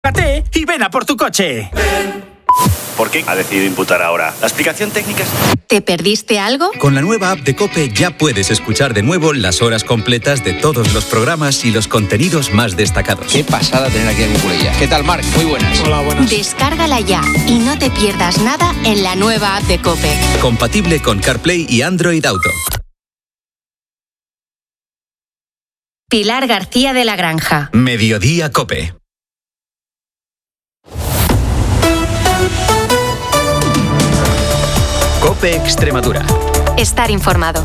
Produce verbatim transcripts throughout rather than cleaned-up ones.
Relájate y ven a por tu coche. ¿Por qué ha decidido imputar ahora? ¿La explicación técnica es...? ¿Te perdiste algo? Con la nueva app de COPE ya puedes escuchar de nuevo las horas completas de todos los programas y los contenidos más destacados. Qué pasada tener aquí a Cucurella. ¿Qué tal, Marc? Muy buenas. Hola, buenas. Descárgala ya y no te pierdas nada en la nueva app de COPE. Compatible con CarPlay y Android Auto. Pilar García de la Granja. Mediodía COPE. COPE Extremadura. Estar informado.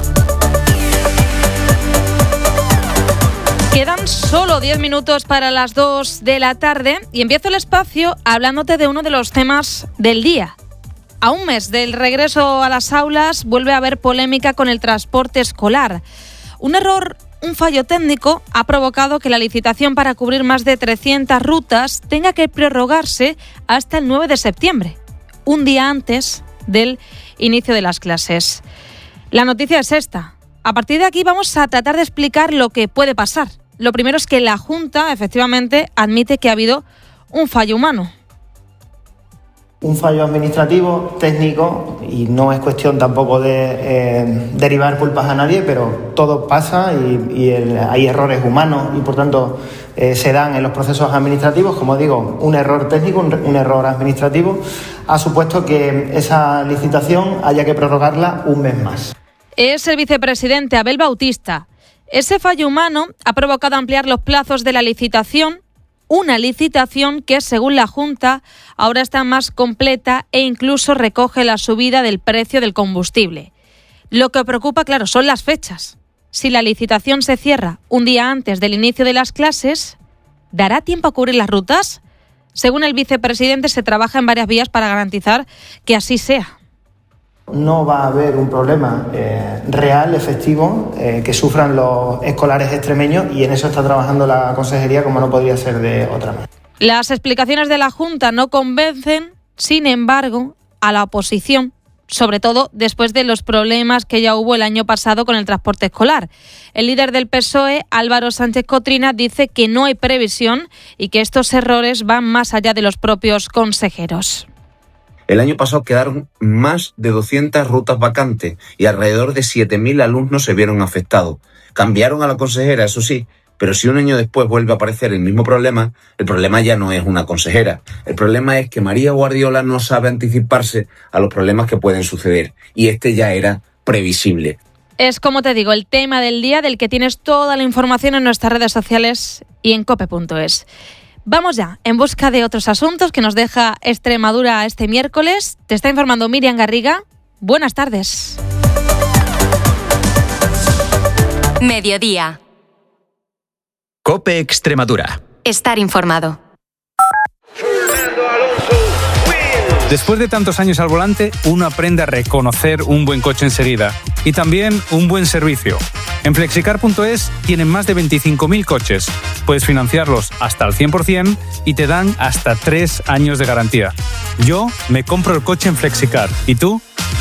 Quedan solo diez minutos para las dos de la tarde y empiezo el espacio hablándote de uno de los temas del día. A un mes del regreso a las aulas vuelve a haber polémica con el transporte escolar. Un error, un fallo técnico ha provocado que la licitación para cubrir más de trescientas rutas tenga que prorrogarse hasta el nueve de septiembre, un día antes del inicio de las clases. La noticia es esta. A partir de aquí vamos a tratar de explicar lo que puede pasar. Lo primero es que la Junta, efectivamente, admite que ha habido un fallo humano. Un fallo administrativo, técnico, y no es cuestión tampoco de eh, derivar culpas a nadie, pero todo pasa y, y el, hay errores humanos y por tanto eh, se dan en los procesos administrativos. Como digo, un error técnico, un, un error administrativo ha supuesto que esa licitación haya que prorrogarla un mes más. Es el vicepresidente Abel Bautista. Ese fallo humano ha provocado ampliar los plazos de la licitación, una licitación que, según la Junta, ahora está más completa e incluso recoge la subida del precio del combustible. Lo que preocupa, claro, son las fechas. Si la licitación se cierra un día antes del inicio de las clases, ¿dará tiempo a cubrir las rutas? Según el vicepresidente, se trabaja en varias vías para garantizar que así sea. No va a haber un problema eh, real, efectivo, eh, que sufran los escolares extremeños y en eso está trabajando la Consejería como no podría ser de otra manera. Las explicaciones de la Junta no convencen, sin embargo, a la oposición, sobre todo después de los problemas que ya hubo el año pasado con el transporte escolar. El líder del P S O E, Álvaro Sánchez Cotrina, dice que no hay previsión y que estos errores van más allá de los propios consejeros. El año pasado quedaron más de doscientas rutas vacantes y alrededor de siete mil alumnos se vieron afectados. Cambiaron a la consejera, eso sí, pero si un año después vuelve a aparecer el mismo problema, el problema ya no es una consejera. El problema es que María Guardiola no sabe anticiparse a los problemas que pueden suceder y este ya era previsible. Es, como te digo, el tema del día del que tienes toda la información en nuestras redes sociales y en cope punto es. Vamos ya, en busca de otros asuntos que nos deja Extremadura este miércoles. Te está informando Miriam Garriga. Buenas tardes. Mediodía. COPE Extremadura. Estar informado. Después de tantos años al volante, uno aprende a reconocer un buen coche enseguida y también un buen servicio. En flexicar punto es tienen más de veinticinco mil coches. Puedes financiarlos hasta al cien por ciento y te dan hasta tres años de garantía. Yo me compro el coche en Flexicar. ¿Y tú?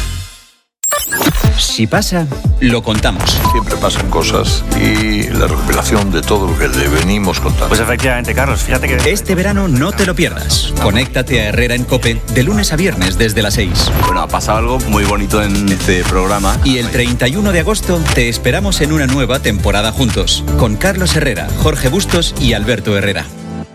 Si pasa, lo contamos. Siempre pasan cosas y la recopilación de todo lo que le venimos contando. Pues efectivamente, Carlos, fíjate que... Este verano no te lo pierdas. Conéctate a Herrera en COPE de lunes a viernes desde las seis. Bueno, ha pasado algo muy bonito en este programa. Y el treinta y uno de agosto te esperamos en una nueva temporada juntos, con Carlos Herrera, Jorge Bustos y Alberto Herrera.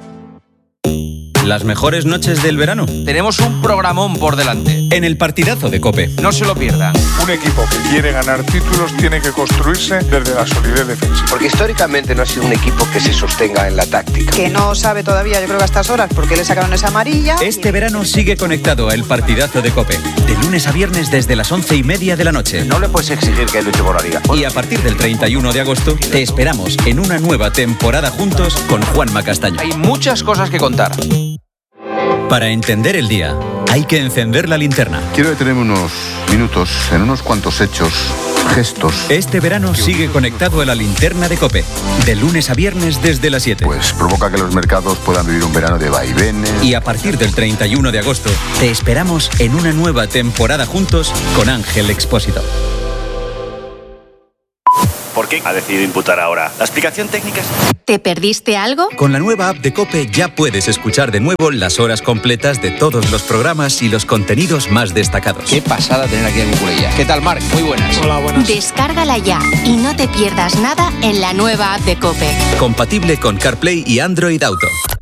Las mejores noches del verano. Tenemos un programón por delante. En el partidazo de COPE. No se lo pierdan. Un equipo que quiere ganar títulos tiene que construirse desde la solidez defensiva. Porque históricamente no ha sido un equipo que se sostenga en la táctica. Que no sabe todavía, yo creo que a estas horas, por qué le sacaron esa amarilla. Este verano sigue conectado a el partidazo de COPE. De lunes a viernes desde las once y media de la noche. No le puedes exigir que luche por la liga. Y a partir del treinta y uno de agosto te esperamos en una nueva temporada juntos con Juanma Castaño. Hay muchas cosas que contar. Para entender el día, hay que encender la linterna. Quiero detenerme unos minutos en unos cuantos hechos, gestos. Este verano sigue conectado a la linterna de COPE, de lunes a viernes desde las siete. Pues provoca que los mercados puedan vivir un verano de vaivenes. Y a partir del treinta y uno de agosto, te esperamos en una nueva temporada juntos con Ángel Expósito. ¿Por qué ha decidido imputar ahora? ¿La explicación técnica es...? ¿Te perdiste algo? Con la nueva app de COPE ya puedes escuchar de nuevo las horas completas de todos los programas y los contenidos más destacados. Qué pasada tener aquí a Cucurella. ¿Qué tal, Marc? Muy buenas. Hola, buenas. Descárgala ya y no te pierdas nada en la nueva app de COPE. Compatible con CarPlay y Android Auto.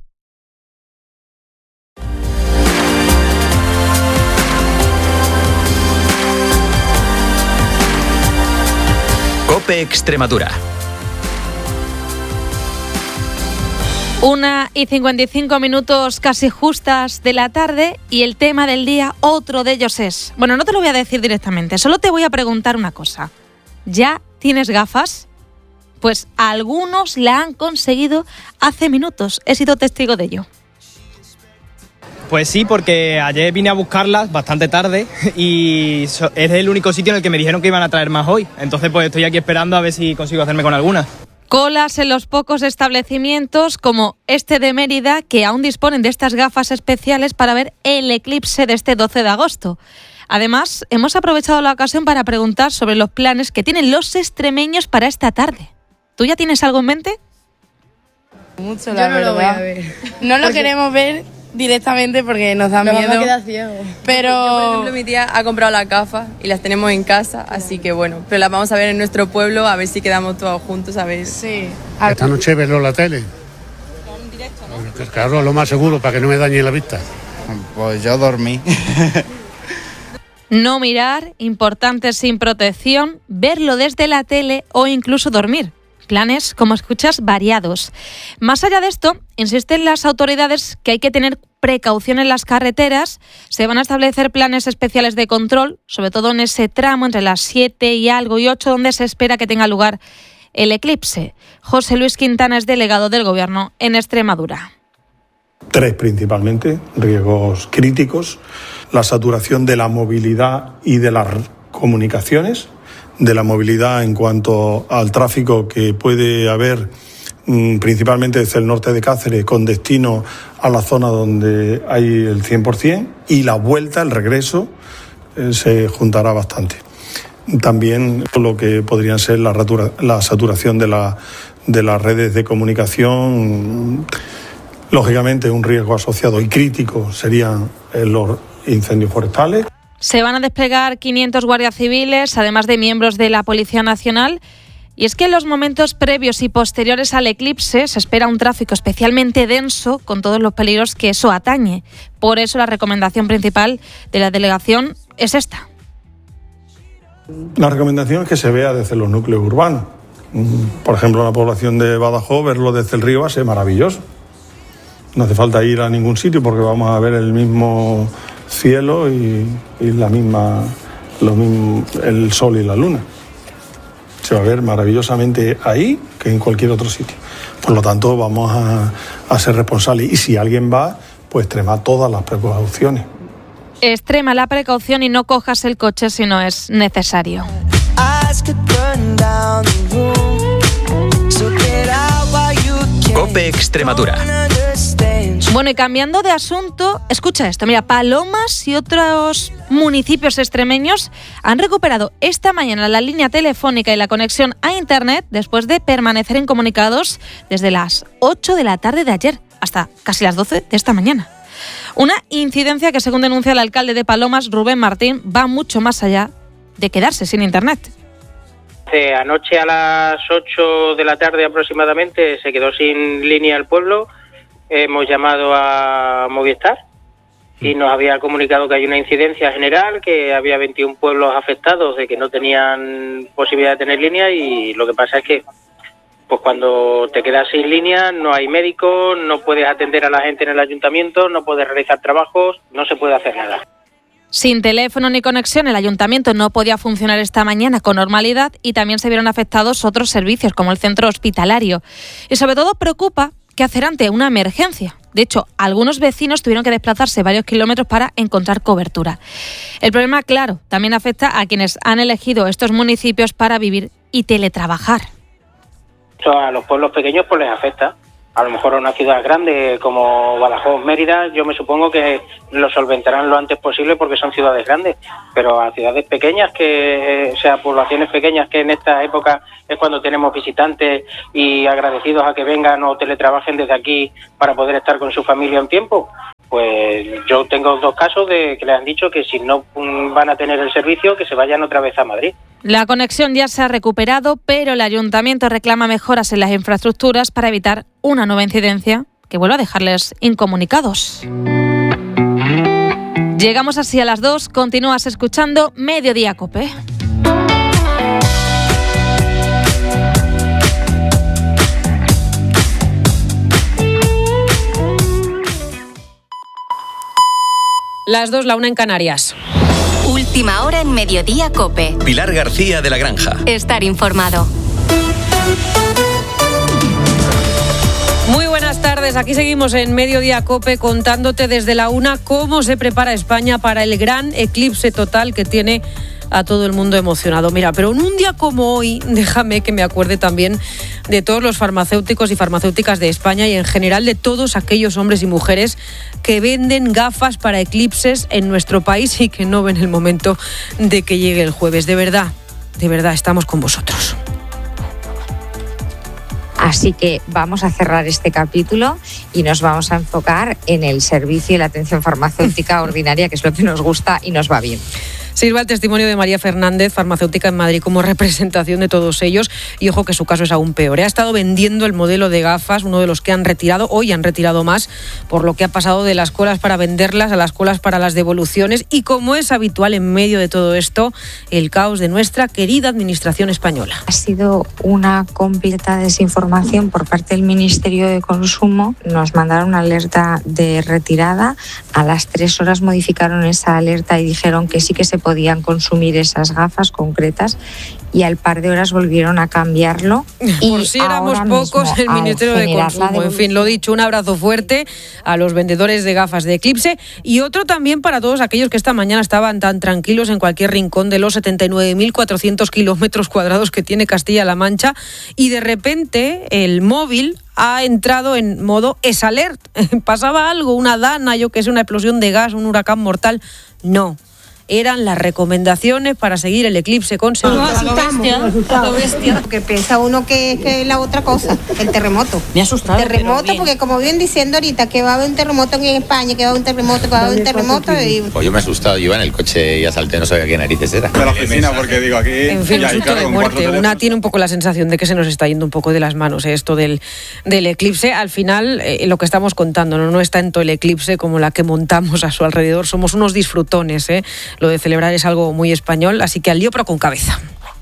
COPE Extremadura. Una y cincuenta y cinco minutos casi justas de la tarde y el tema del día, otro de ellos es... Bueno, no te lo voy a decir directamente, solo te voy a preguntar una cosa. ¿Ya tienes gafas? Pues algunos la han conseguido hace minutos. He sido testigo de ello. Pues sí, porque ayer vine a buscarlas bastante tarde y es el único sitio en el que me dijeron que iban a traer más hoy. Entonces pues estoy aquí esperando a ver si consigo hacerme con algunas. Colas en los pocos establecimientos como este de Mérida que aún disponen de estas gafas especiales para ver el eclipse de este doce de agosto. Además, hemos aprovechado la ocasión para preguntar sobre los planes que tienen los extremeños para esta tarde. ¿Tú ya tienes algo en mente? Mucho, la Yo no verdad. Lo voy a ver. No lo porque... queremos ver directamente porque nos da nos miedo. Nos queda ciego. Pero yo, por ejemplo, mi tía ha comprado las gafas y las tenemos en casa, así que bueno, pero las vamos a ver en nuestro pueblo, a ver si quedamos todos juntos, a ver. Sí. A... Esta noche verlo en la tele. En directo, ¿no? Claro, lo más seguro, para que no me dañe la vista. Pues yo dormí. No mirar, importante sin protección, verlo desde la tele o incluso dormir. Planes, como escuchas, variados. Más allá de esto, insisten las autoridades que hay que tener precaución en las carreteras. Se van a establecer planes especiales de control, sobre todo en ese tramo entre las siete y algo y ocho, donde se espera que tenga lugar el eclipse. José Luis Quintana es delegado del Gobierno en Extremadura. Tres principalmente, riesgos críticos, la saturación de la movilidad y de las comunicaciones, de la movilidad en cuanto al tráfico que puede haber principalmente desde el norte de Cáceres con destino a la zona donde hay el cien por ciento, y la vuelta, el regreso, eh, se juntará bastante. También lo que podrían ser la, ratura, la saturación de, la, de las redes de comunicación. Lógicamente un riesgo asociado y crítico serían los incendios forestales. Se van a desplegar quinientos guardias civiles, además de miembros de la Policía Nacional. Y es que en los momentos previos y posteriores al eclipse se espera un tráfico especialmente denso con todos los peligros que eso atañe. Por eso la recomendación principal de la delegación es esta. La recomendación es que se vea desde los núcleos urbanos. Por ejemplo, en la población de Badajoz, verlo desde el río va a ser maravilloso. No hace falta ir a ningún sitio porque vamos a ver el mismo cielo y, y la misma, lo mismo, el sol y la luna. Se va a ver maravillosamente ahí que en cualquier otro sitio. Por lo tanto, vamos a, a ser responsables. Y si alguien va, pues extrema todas las precauciones. Extrema la precaución y no cojas el coche si no es necesario. COPE Extremadura. Bueno, y cambiando de asunto, escucha esto. Mira, Palomas y otros municipios extremeños han recuperado esta mañana la línea telefónica y la conexión a Internet después de permanecer incomunicados desde las ocho de la tarde de ayer hasta casi las doce de esta mañana. Una incidencia que, según denuncia el alcalde de Palomas, Rubén Martín, va mucho más allá de quedarse sin Internet. Anoche a las ocho de la tarde aproximadamente se quedó sin línea el pueblo. Hemos llamado a Movistar y nos había comunicado que hay una incidencia general, que había veintiún pueblos afectados de que no tenían posibilidad de tener línea, y lo que pasa es que pues cuando te quedas sin línea no hay médico, no puedes atender a la gente en el ayuntamiento, no puedes realizar trabajos, no se puede hacer nada. Sin teléfono ni conexión, el ayuntamiento no podía funcionar esta mañana con normalidad y también se vieron afectados otros servicios como el centro hospitalario. Y sobre todo preocupa qué hacer ante una emergencia. De hecho, algunos vecinos tuvieron que desplazarse varios kilómetros para encontrar cobertura. El problema, claro, también afecta a quienes han elegido estos municipios para vivir y teletrabajar. A los pueblos pequeños pues les afecta, A lo mejor a una ciudad grande como Badajoz, Mérida, yo me supongo que lo solventarán lo antes posible porque son ciudades grandes, pero a ciudades pequeñas, que o sea, poblaciones pequeñas, que en esta época es cuando tenemos visitantes y agradecidos a que vengan o teletrabajen desde aquí para poder estar con su familia un tiempo, pues yo tengo dos casos de que le han dicho que si no van a tener el servicio, que se vayan otra vez a Madrid. La conexión ya se ha recuperado, pero el ayuntamiento reclama mejoras en las infraestructuras para evitar una nueva incidencia que vuelva a dejarles incomunicados. Llegamos así a las dos. Continúas escuchando Mediodía COPE. Las dos, la una en Canarias. Última hora en Mediodía COPE. Pilar García de la Granja. Estar informado. Muy buenas tardes, aquí seguimos en Mediodía COPE contándote desde la una cómo se prepara España para el gran eclipse total que tiene a todo el mundo emocionado. Mira, pero en un día como hoy, déjame que me acuerde también de todos los farmacéuticos y farmacéuticas de España y en general de todos aquellos hombres y mujeres que venden gafas para eclipses en nuestro país y que no ven el momento de que llegue el jueves. De verdad, de verdad, estamos con vosotros. Así que vamos a cerrar este capítulo y nos vamos a enfocar en el servicio y la atención farmacéutica ordinaria, que es lo que nos gusta y nos va bien. Sirva el testimonio de María Fernández, farmacéutica en Madrid, como representación de todos ellos. Y ojo que su caso es aún peor. Ha estado vendiendo el modelo de gafas, uno de los que han retirado, hoy han retirado más, por lo que ha pasado de las colas para venderlas a las colas para las devoluciones. Y como es habitual en medio de todo esto, el caos de nuestra querida administración española. Ha sido una completa desinformación por parte del Ministerio de Consumo. Nos mandaron una alerta de retirada. A las tres horas modificaron esa alerta y dijeron que sí que se podían consumir esas gafas concretas y al par de horas volvieron a cambiarlo. Y por si éramos pocos, el Ministerio de Consumo. En fin, lo dicho, un abrazo fuerte a los vendedores de gafas de eclipse y otro también para todos aquellos que esta mañana estaban tan tranquilos en cualquier rincón de los setenta y nueve mil cuatrocientos kilómetros cuadrados que tiene Castilla-La Mancha y de repente el móvil ha entrado en modo S-Alert. Pasaba algo, una dana, yo que sé, una explosión de gas, un huracán mortal. No. Eran las recomendaciones para seguir el eclipse con seguridad. No, asustamos, lo bestia, porque piensa uno que, que es la otra cosa, el terremoto. Me ha asustado. Terremoto, porque como vienen diciendo ahorita que va a haber un terremoto en España, que va a haber un terremoto, que va a haber un terremoto. Y... Pues yo me he asustado, yo iba en el coche y asalté, no sabía qué narices era. De la oficina, porque digo aquí. En fin, un susto de muerte. Una tiene un poco la sensación de que se nos está yendo un poco de las manos, ¿eh? Esto del, del eclipse. Al final, eh, lo que estamos contando, ¿no? no es tanto el eclipse como la que montamos a su alrededor. Somos unos disfrutones, ¿eh? Lo de celebrar es algo muy español, así que al lío pero con cabeza.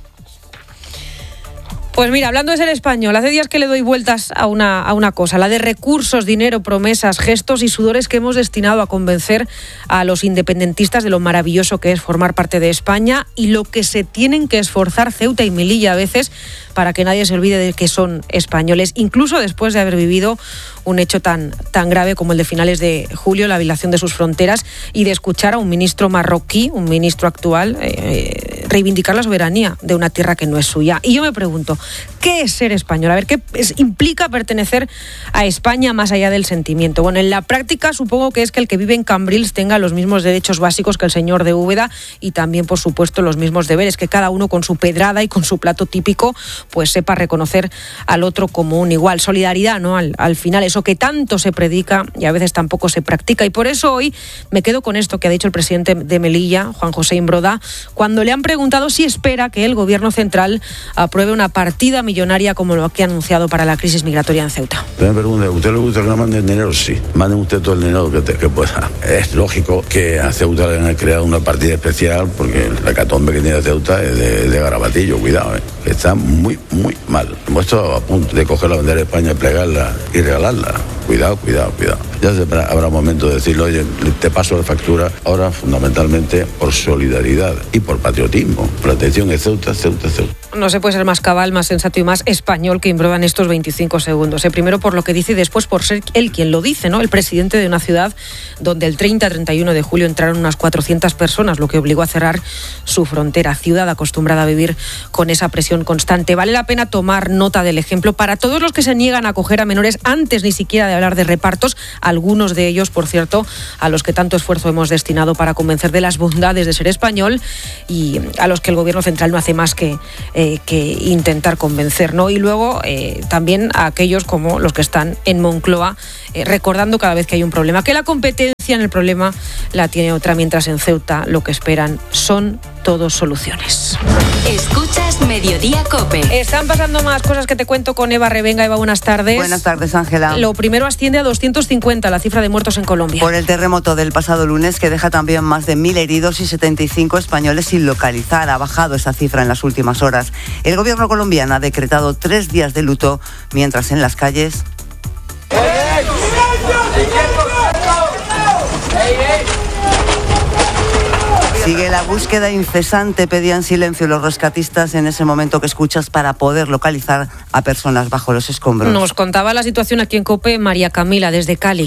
Pues mira, hablando de ser español, hace días que le doy vueltas a una, a una cosa, la de recursos, dinero, promesas, gestos y sudores que hemos destinado a convencer a los independentistas de lo maravilloso que es formar parte de España y lo que se tienen que esforzar Ceuta y Melilla a veces para que nadie se olvide de que son españoles, incluso después de haber vivido un hecho tan, tan grave como el de finales de julio, la violación de sus fronteras, y de escuchar a un ministro marroquí, un ministro actual, eh, reivindicar la soberanía de una tierra que no es suya. Y yo me pregunto, ¿qué es ser español? A ver, ¿qué es, implica pertenecer a España más allá del sentimiento? Bueno, en la práctica supongo que es que el que vive en Cambrils tenga los mismos derechos básicos que el señor de Úbeda y también, por supuesto, los mismos deberes, que cada uno con su pedrada y con su plato típico pues sepa reconocer al otro como un igual. Solidaridad, ¿no? Al, al final, eso que tanto se predica y a veces tampoco se practica. Y por eso hoy me quedo con esto que ha dicho el presidente de Melilla, Juan José Imbroda, cuando le han preguntado si espera que el gobierno central apruebe una partida millonaria como lo que ha anunciado para la crisis migratoria en Ceuta. Me pregunta, ¿a usted le gusta que no manden dinero? Sí, manden usted todo el dinero que, te, que pueda. Es lógico que a Ceuta le han creado una partida especial porque la hecatombe que tiene Ceuta es de, de garabatillo, cuidado, ¿eh? Está muy, muy mal. Hemos estado a punto de coger la bandera de España, plegarla y regalarla. Cuidado, cuidado, cuidado. Ya habrá momento de decirle, oye, te paso la factura. Ahora, fundamentalmente, por solidaridad y por patriotismo. La atención es Ceuta, Ceuta, Ceuta. no se puede ser más cabal, más sensato y más español que Imbroda en estos veinticinco segundos. ¿eh? Primero por lo que dice y después por ser él quien lo dice, ¿no? El presidente de una ciudad donde el treinta a treinta y uno de julio entraron unas cuatrocientas personas, lo que obligó a cerrar su frontera. Ciudad acostumbrada a vivir con esa presión constante. Vale la pena tomar nota del ejemplo para todos los que se niegan a acoger a menores antes ni siquiera de hablar de repartos, algunos de ellos, por cierto, a los que tanto esfuerzo hemos destinado para convencer de las bondades de ser español y a los que el gobierno central no hace más que Eh, que intentar convencer, ¿no? Y luego eh, también a aquellos como los que están en Moncloa eh, recordando cada vez que hay un problema que la competencia en el problema la tiene otra, mientras en Ceuta lo que esperan son todos soluciones. Escuchas Mediodía COPE. Están pasando más cosas que te cuento con Eva Revenga. Eva, buenas tardes. Buenas tardes, Ángela. Lo primero, asciende a doscientos cincuenta la cifra de muertos en Colombia. Por el terremoto del pasado lunes, que deja también más de mil heridos y setenta y cinco españoles sin localizar. Ha bajado esa cifra en las últimas horas. El gobierno colombiano ha decretado tres días de luto, mientras en las calles... Sigue la búsqueda incesante. Pedían silencio los rescatistas en ese momento que escuchas para poder localizar a personas bajo los escombros. Nos contaba la situación aquí en COPE María Camila desde Cali.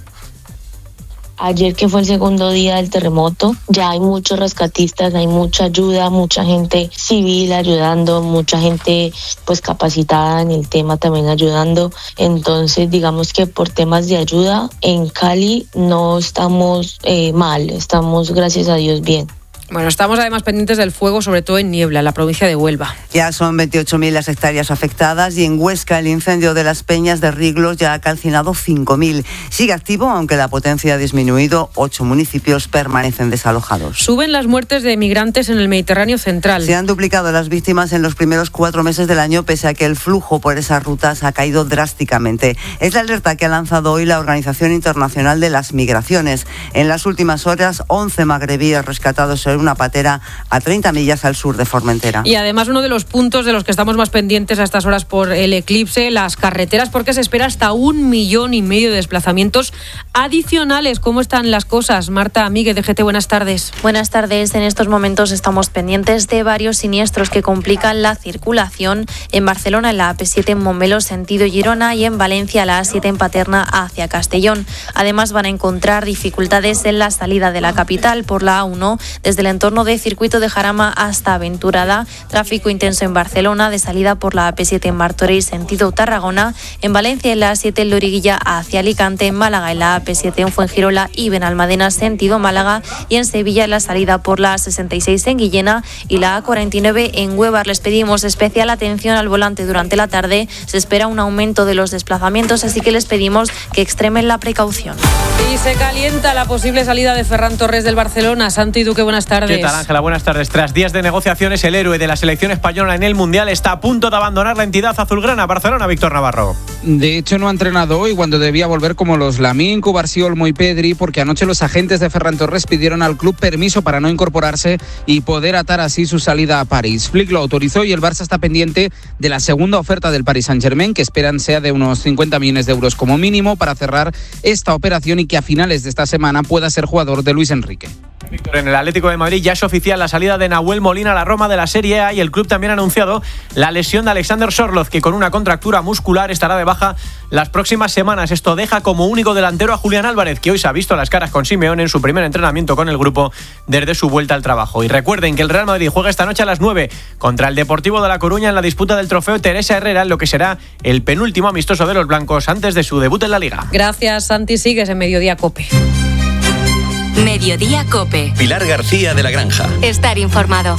Ayer, que fue el segundo día del terremoto, ya hay muchos rescatistas, hay mucha ayuda, mucha gente civil ayudando, mucha gente pues capacitada en el tema también ayudando. Entonces, digamos que por temas de ayuda en Cali no estamos eh, mal, estamos gracias a Dios bien. Bueno, estamos además pendientes del fuego, sobre todo en Niebla, en la provincia de Huelva. Ya son veintiocho mil las hectáreas afectadas y en Huesca el incendio de las Peñas de Riglos ya ha calcinado cinco mil. Sigue activo, aunque la potencia ha disminuido. Ocho municipios permanecen desalojados. Suben las muertes de migrantes en el Mediterráneo central. Se han duplicado las víctimas en los primeros cuatro meses del año, pese a que el flujo por esas rutas ha caído drásticamente. Es la alerta que ha lanzado hoy la Organización Internacional de las Migraciones. En las últimas horas, once magrebíes rescatados en una patera a treinta millas al sur de Formentera. Y además uno de los puntos de los que estamos más pendientes a estas horas por el eclipse, las carreteras, porque se espera hasta un millón y medio de desplazamientos adicionales. ¿Cómo están las cosas? Marta Miguel, de G T, buenas tardes. Buenas tardes. En estos momentos estamos pendientes de varios siniestros que complican la circulación en Barcelona, en la A P siete en Montmeló, sentido Girona, y en Valencia, la A siete en Paterna hacia Castellón. Además, van a encontrar dificultades en la salida de la capital por la A uno, desde el entorno de Circuito de Jarama hasta Aventurada. Tráfico intenso en Barcelona, de salida por la A P siete en Martorell, sentido Tarragona. En Valencia, en la A siete en Loriguilla hacia Alicante. En Málaga, en la A P siete en Fuengirola y Benalmádena, sentido Málaga. Y en Sevilla, en la salida por la A sesenta y seis en Guillena y la A cuarenta y nueve en Huevar. Les pedimos especial atención al volante durante la tarde. Se espera un aumento de los desplazamientos, así que les pedimos que extremen la precaución. Y se calienta la posible salida de Ferran Torres del Barcelona. Santi Duque, buenas tardes. ¿Qué tal, Ángela? Buenas tardes. Tras días de negociaciones, el héroe de la selección española en el Mundial está a punto de abandonar la entidad azulgrana. Barcelona, Víctor Navarro. De hecho, no ha entrenado hoy cuando debía volver como los Lamín, Cubarsí, Olmo y Pedri, porque anoche los agentes de Ferran Torres pidieron al club permiso para no incorporarse y poder atar así su salida a París. Flick lo autorizó y el Barça está pendiente de la segunda oferta del Paris Saint-Germain, que esperan sea de unos cincuenta millones de euros como mínimo para cerrar esta operación y que a finales de esta semana pueda ser jugador de Luis Enrique. Víctor, en el Atlético de Madrid ya es oficial la salida de Nahuel Molina a la Roma de la Serie A y el club también ha anunciado la lesión de Alexander Sorloz, que con una contractura muscular estará de baja las próximas semanas. Esto deja como único delantero a Julián Álvarez, que hoy se ha visto las caras con Simeone en su primer entrenamiento con el grupo desde su vuelta al trabajo. Y recuerden que el Real Madrid juega esta noche a las nueve contra el Deportivo de La Coruña en la disputa del trofeo Teresa Herrera, en lo que será el penúltimo amistoso de los blancos antes de su debut en la Liga. Gracias, Santi. Sigues en Mediodía COPE. Mediodía COPE. Pilar García de la Granja. Estar informado.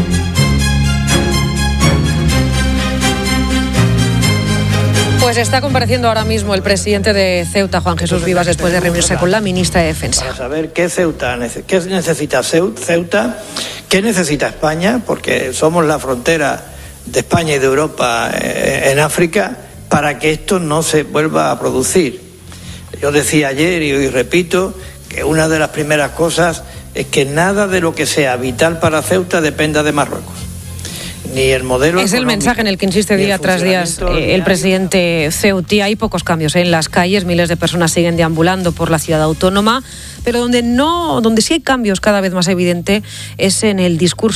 Pues está compareciendo ahora mismo el presidente de Ceuta, Juan Jesús Vivas, después de reunirse con la ministra de Defensa. Para saber qué Ceuta, qué necesita Ceuta, qué necesita España, porque somos la frontera de España y de Europa en África, para que esto no se vuelva a producir. Yo decía ayer y hoy repito que una de las primeras cosas es que nada de lo que sea vital para Ceuta dependa de Marruecos. Ni el modelo es el mensaje en el que insiste día tras día eh, el presidente ceutí. Hay pocos cambios ¿eh? en las calles, miles de personas siguen deambulando por la ciudad autónoma, pero donde no, donde sí hay cambios cada vez más evidente es en el discurso.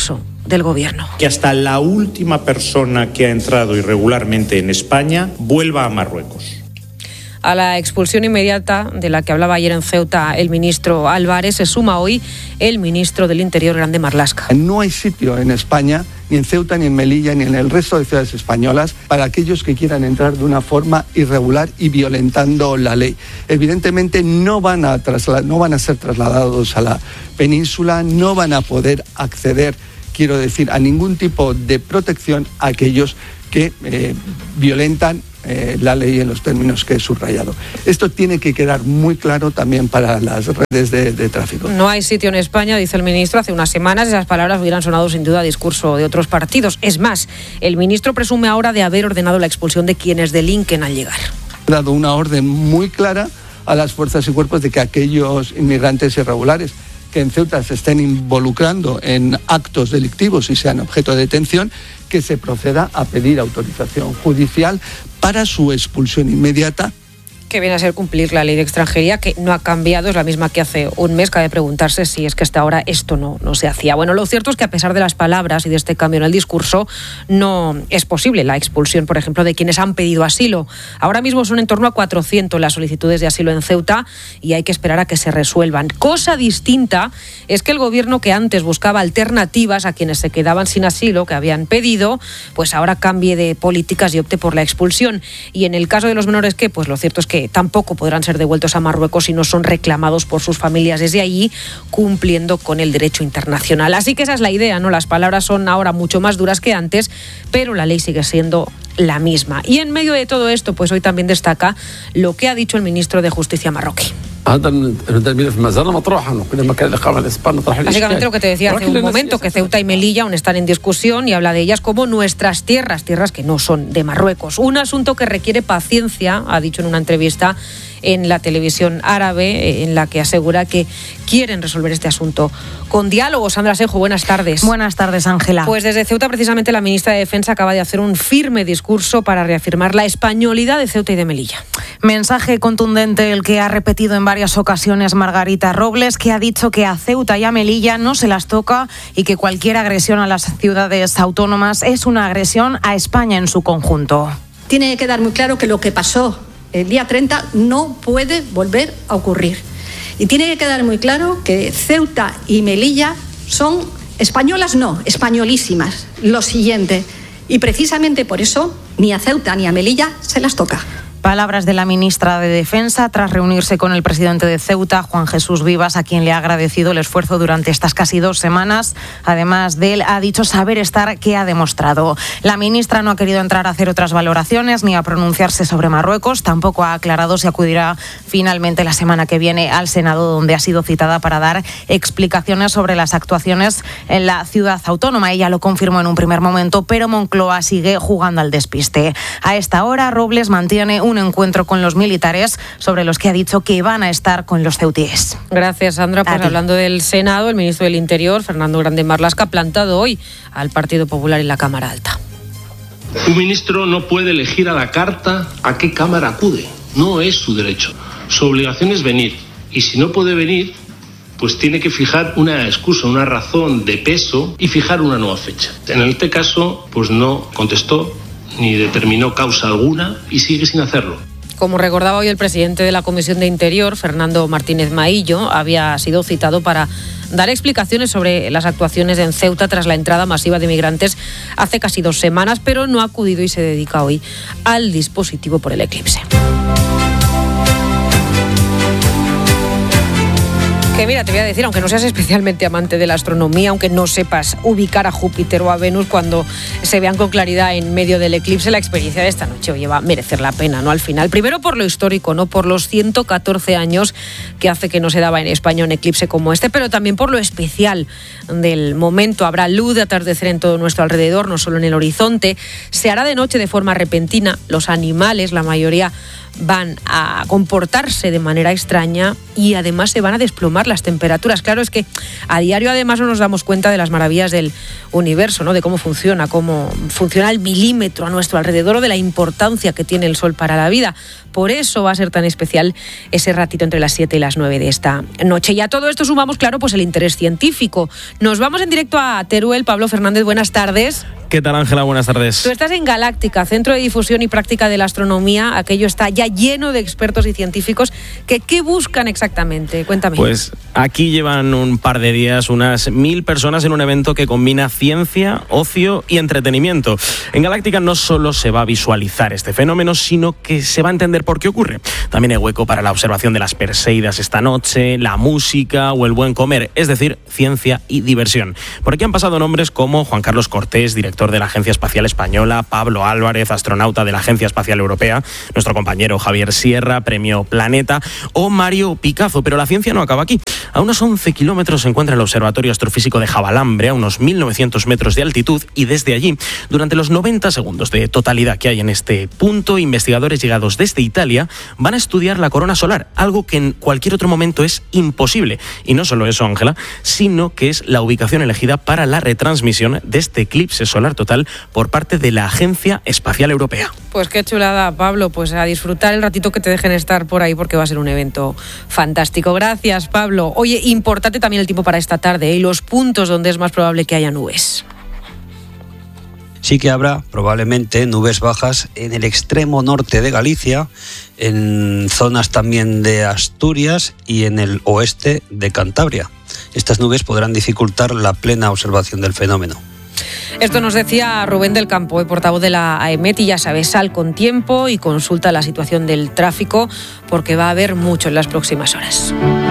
del Gobierno. Que hasta la última persona que ha entrado irregularmente en España vuelva a Marruecos. A la expulsión inmediata de la que hablaba ayer en Ceuta el ministro Álvarez se suma hoy el ministro del Interior, Grande Marlaska. No hay sitio en España, ni en Ceuta, ni en Melilla, ni en el resto de ciudades españolas, para aquellos que quieran entrar de una forma irregular y violentando la ley. Evidentemente no van a trasla- no van a ser trasladados a la península, no van a poder acceder, quiero decir, a ningún tipo de protección a aquellos que eh, violentan eh, la ley en los términos que he subrayado. Esto tiene que quedar muy claro también para las redes de, de tráfico. No hay sitio en España, dice el ministro. Hace unas semanas esas palabras hubieran sonado sin duda a discurso de otros partidos. Es más, el ministro presume ahora de haber ordenado la expulsión de quienes delinquen al llegar. He dado una orden muy clara a las fuerzas y cuerpos de que aquellos inmigrantes irregulares que en Ceuta se estén involucrando en actos delictivos y sean objeto de detención, que se proceda a pedir autorización judicial para su expulsión inmediata. Que viene a ser cumplir la ley de extranjería, que no ha cambiado, es la misma que hace un mes. Cabe preguntarse si es que hasta ahora esto no, no se hacía. Bueno, lo cierto es que a pesar de las palabras y de este cambio en el discurso, no es posible la expulsión, por ejemplo, de quienes han pedido asilo. Ahora mismo son en torno a cuatrocientas las solicitudes de asilo en Ceuta y hay que esperar a que se resuelvan. Cosa distinta es que el gobierno, que antes buscaba alternativas a quienes se quedaban sin asilo, que habían pedido, pues ahora cambie de políticas y opte por la expulsión. Y en el caso de los menores, que pues lo cierto es que que tampoco podrán ser devueltos a Marruecos si no son reclamados por sus familias desde allí, cumpliendo con el derecho internacional. Así que esa es la idea, ¿no? Las palabras son ahora mucho más duras que antes, pero la ley sigue siendo la misma. Y en medio de todo esto, pues hoy también destaca lo que ha dicho el ministro de Justicia marroquí. Básicamente lo que te decía hace un momento, que Ceuta y Melilla aún están en discusión y habla de ellas como nuestras tierras, tierras que no son de Marruecos. Un asunto que requiere paciencia, ha dicho en una entrevista en la televisión árabe, en la que asegura que quieren resolver este asunto con diálogo. Sandra Senjo, buenas tardes. Buenas tardes, Ángela. Pues desde Ceuta, precisamente, la ministra de Defensa acaba de hacer un firme discurso para reafirmar la españolidad de Ceuta y de Melilla. Mensaje contundente el que ha repetido en varias ocasiones Margarita Robles, que ha dicho que a Ceuta y a Melilla no se las toca y que cualquier agresión a las ciudades autónomas es una agresión a España en su conjunto. Tiene que quedar muy claro que lo que pasó el día treinta no puede volver a ocurrir. Y tiene que quedar muy claro que Ceuta y Melilla son españolas, no, españolísimas. Lo siguiente. Y precisamente por eso ni a Ceuta ni a Melilla se las toca. Palabras de la ministra de Defensa tras reunirse con el presidente de Ceuta, Juan Jesús Vivas, a quien le ha agradecido el esfuerzo durante estas casi dos semanas. Además de él, ha dicho saber estar, que ha demostrado. La ministra no ha querido entrar a hacer otras valoraciones ni a pronunciarse sobre Marruecos. Tampoco ha aclarado si acudirá finalmente la semana que viene al Senado, donde ha sido citada para dar explicaciones sobre las actuaciones en la ciudad autónoma. Ella lo confirmó en un primer momento, pero Moncloa sigue jugando al despiste. A esta hora, Robles mantiene un encuentro con los militares, sobre los que ha dicho que van a estar con los ceutíes. Gracias, Sandra. Pues hablando del Senado, el ministro del Interior, Fernando Grande Marlaska, ha plantado hoy al Partido Popular en la Cámara Alta. Un ministro no puede elegir a la carta a qué Cámara acude. No es su derecho. Su obligación es venir. Y si no puede venir, pues tiene que fijar una excusa, una razón de peso y fijar una nueva fecha. En este caso, pues no contestó ni determinó causa alguna y sigue sin hacerlo. Como recordaba hoy el presidente de la Comisión de Interior, Fernando Martínez Maillo, había sido citado para dar explicaciones sobre las actuaciones en Ceuta tras la entrada masiva de migrantes hace casi dos semanas, pero no ha acudido y se dedica hoy al dispositivo por el eclipse. Que mira, te voy a decir, aunque no seas especialmente amante de la astronomía, aunque no sepas ubicar a Júpiter o a Venus cuando se vean con claridad en medio del eclipse, la experiencia de esta noche, oye, va a merecer la pena, ¿no? Al final, primero por lo histórico, ¿no? Por los ciento catorce años que hace que no se daba en España un eclipse como este, pero también por lo especial del momento. Habrá luz de atardecer en todo nuestro alrededor, no solo en el horizonte. Se hará de noche de forma repentina. Los animales, la mayoría, van a comportarse de manera extraña y además se van a desplomar las temperaturas. Claro, es que a diario además no nos damos cuenta de las maravillas del universo, ¿no? De cómo funciona, cómo funciona el milímetro a nuestro alrededor o de la importancia que tiene el sol para la vida. Por eso va a ser tan especial ese ratito entre las siete y las nueve de esta noche. Y a todo esto sumamos, claro, pues el interés científico. Nos vamos en directo a Teruel. Pablo Fernández, buenas tardes. ¿Qué tal, Ángela? Buenas tardes. Tú estás en Galáctica, Centro de Difusión y Práctica de la Astronomía. Aquello está ya lleno de expertos y científicos. Que, ¿Qué buscan exactamente? Cuéntame. Pues aquí llevan un par de días unas mil personas en un evento que combina ciencia, ocio y entretenimiento. En Galáctica no solo se va a visualizar este fenómeno, sino que se va a entender por qué ocurre. También hay hueco para la observación de las Perseidas esta noche, la música o el buen comer, es decir, ciencia y diversión. Por aquí han pasado nombres como Juan Carlos Cortés, director de la Agencia Espacial Española, Pablo Álvarez, astronauta de la Agencia Espacial Europea, nuestro compañero Javier Sierra, premio Planeta, o Mario Picazo. Pero la ciencia no acaba aquí. A unos once kilómetros se encuentra el Observatorio Astrofísico de Javalambre, a unos mil novecientos metros de altitud, y desde allí, durante los noventa segundos de totalidad que hay en este punto, investigadores llegados desde Italia van a estudiar la corona solar, algo que en cualquier otro momento es imposible. Y no solo eso, Ángela, sino que es la ubicación elegida para la retransmisión de este eclipse solar total por parte de la Agencia Espacial Europea. Pues qué chulada, Pablo. Pues a disfrutar el ratito que te dejen estar por ahí, porque va a ser un evento fantástico. Gracias, Pablo. Oye, importante también el tiempo para esta tarde, ¿eh? Y los puntos donde es más probable que haya nubes. Sí que habrá probablemente nubes bajas en el extremo norte de Galicia, en zonas también de Asturias y en el oeste de Cantabria. Estas nubes podrán dificultar la plena observación del fenómeno. Esto nos decía Rubén del Campo, el portavoz de la AEMET, y ya sabes, sal con tiempo y consulta la situación del tráfico, porque va a haber mucho en las próximas horas.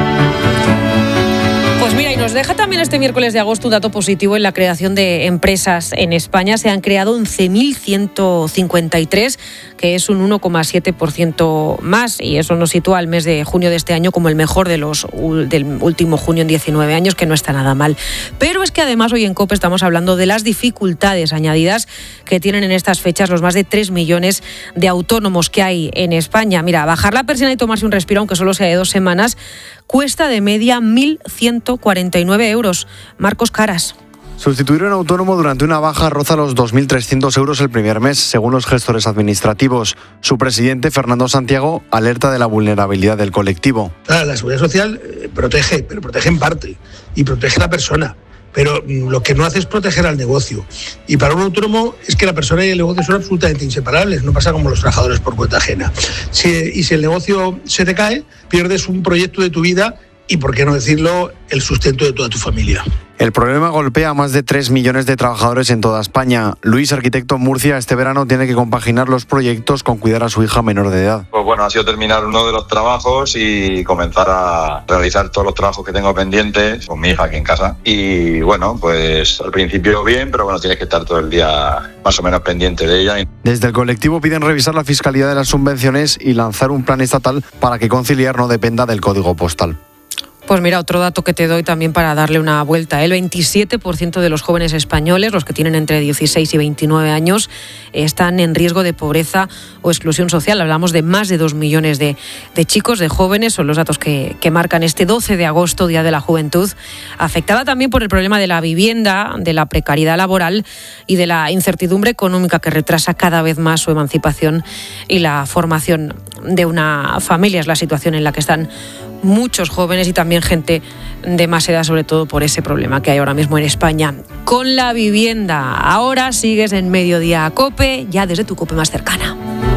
Pues mira, y nos deja también este miércoles de agosto un dato positivo en la creación de empresas en España. Se han creado once mil ciento cincuenta y tres, que es un uno coma siete por ciento más, y eso nos sitúa al mes de junio de este año como el mejor de los del último junio en diecinueve años, que no está nada mal. Pero es que además hoy en COPE estamos hablando de las dificultades añadidas que tienen en estas fechas los más de tres millones de autónomos que hay en España. Mira, bajar la persiana y tomarse un respiro, aunque solo sea de dos semanas, cuesta de media mil ciento cuarenta y nueve euros. Marcos Caras. Sustituir a un autónomo durante una baja roza los dos mil trescientos euros el primer mes, según los gestores administrativos. Su presidente, Fernando Santiago, alerta de la vulnerabilidad del colectivo. La seguridad social protege, pero protege en parte, y protege a la persona. Pero lo que no hace es proteger al negocio. Y para un autónomo es que la persona y el negocio son absolutamente inseparables. No pasa como los trabajadores por cuenta ajena. Si, y si el negocio se te cae, pierdes un proyecto de tu vida y, por qué no decirlo, el sustento de toda tu familia. El problema golpea a más de tres millones de trabajadores en toda España. Luis, arquitecto en Murcia, este verano tiene que compaginar los proyectos con cuidar a su hija menor de edad. Pues bueno, ha sido terminar uno de los trabajos y comenzar a realizar todos los trabajos que tengo pendientes con mi hija aquí en casa. Y bueno, pues al principio bien, pero bueno, tienes que estar todo el día más o menos pendiente de ella. Desde el colectivo piden revisar la fiscalidad de las subvenciones y lanzar un plan estatal para que conciliar no dependa del código postal. Pues mira, otro dato que te doy también para darle una vuelta. El veintisiete por ciento de los jóvenes españoles, los que tienen entre dieciséis y veintinueve años, están en riesgo de pobreza o exclusión social. Hablamos de más de dos millones de, de chicos, de jóvenes. Son los datos que, que marcan este doce de agosto, Día de la Juventud, afectada también por el problema de la vivienda, de la precariedad laboral y de la incertidumbre económica que retrasa cada vez más su emancipación y la formación de una familia. Es la situación en la que están muchos jóvenes y también gente de más edad, sobre todo por ese problema que hay ahora mismo en España con la vivienda. Ahora sigues en Mediodía COPE, ya desde tu COPE más cercana.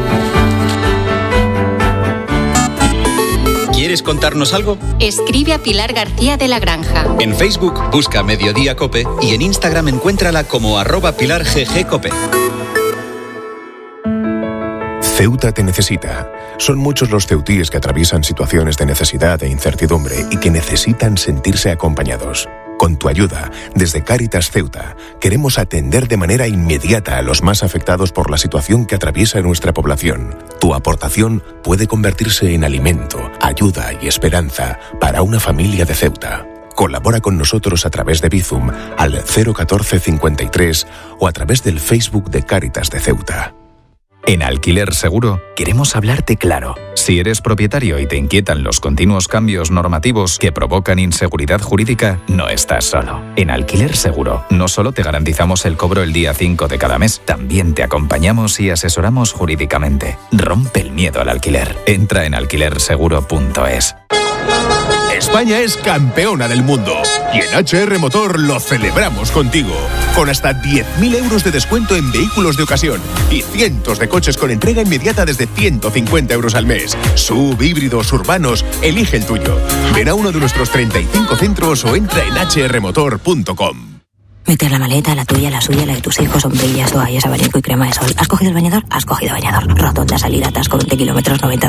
¿Quieres contarnos algo? Escribe a Pilar García de la Granja. En Facebook busca Mediodía COPE y en Instagram encuéntrala como arroba Pilar G G COPE. Ceuta te necesita. Son muchos los ceutíes que atraviesan situaciones de necesidad e incertidumbre y que necesitan sentirse acompañados. Con tu ayuda, desde Cáritas Ceuta, queremos atender de manera inmediata a los más afectados por la situación que atraviesa nuestra población. Tu aportación puede convertirse en alimento, ayuda y esperanza para una familia de Ceuta. Colabora con nosotros a través de Bizum al cero catorce cincuenta y tres o a través del Facebook de Cáritas de Ceuta. En Alquiler Seguro queremos hablarte claro. Si eres propietario y te inquietan los continuos cambios normativos que provocan inseguridad jurídica, no estás solo. En Alquiler Seguro no solo te garantizamos el cobro el día cinco de cada mes, también te acompañamos y asesoramos jurídicamente. Rompe el miedo al alquiler. Entra en alquiler seguro punto es. España es campeona del mundo y en H R Motor lo celebramos contigo. Con hasta diez mil euros de descuento en vehículos de ocasión y cientos de coches con entrega inmediata desde ciento cincuenta euros al mes. Sub, híbridos, urbanos, elige el tuyo. Ven a uno de nuestros treinta y cinco centros o entra en h r motor punto com. Meter la maleta, la tuya, la suya, la de tus hijos, sombrillas, toallas, abanico y crema de sol. ¿Has cogido el bañador? Has cogido bañador. Rotonda, salida, atasco, veinte kilómetros, noventa